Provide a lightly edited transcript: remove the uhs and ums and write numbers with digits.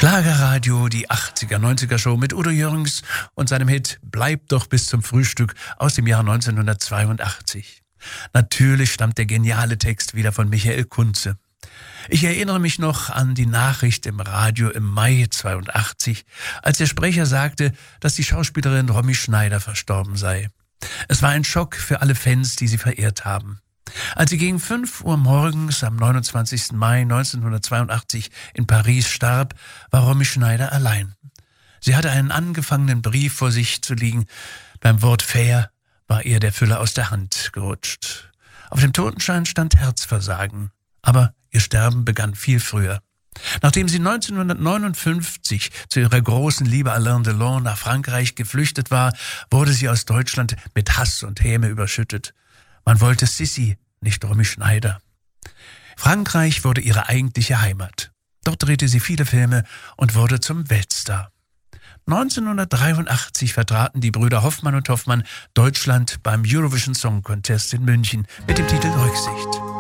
Schlagerradio, die 80er-90er Show mit Udo Jürgens und seinem Hit Bleib doch bis zum Frühstück aus dem Jahr 1982. Natürlich stammt der geniale Text wieder von Michael Kunze. Ich erinnere mich noch an die Nachricht im Radio im Mai 82, als der Sprecher sagte, dass die Schauspielerin Romy Schneider verstorben sei. Es war ein Schock für alle Fans, die sie verehrt haben. Als sie gegen 5 Uhr morgens am 29. Mai 1982 in Paris starb, war Romy Schneider allein. Sie hatte einen angefangenen Brief vor sich zu liegen. Beim Wort fair war ihr der Füller aus der Hand gerutscht. Auf dem Totenschein stand Herzversagen, aber ihr Sterben begann viel früher. Nachdem sie 1959 zu ihrer großen Liebe Alain Delon nach Frankreich geflüchtet war, wurde sie aus Deutschland mit Hass und Häme überschüttet. Man wollte Sissi, nicht Romy Schneider. Frankreich wurde ihre eigentliche Heimat. Dort drehte sie viele Filme und wurde zum Weltstar. 1983 vertraten die Brüder Hoffmann und Hoffmann Deutschland beim Eurovision Song Contest in München mit dem Titel Rücksicht.